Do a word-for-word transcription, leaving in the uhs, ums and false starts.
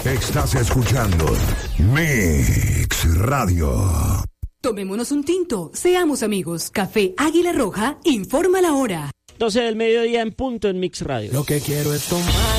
Estás escuchando Mix Radio. Tomémonos un tinto, seamos amigos. Café Águila Roja informa la hora. doce del mediodía en punto en Mix Radio. Lo que quiero es tomar.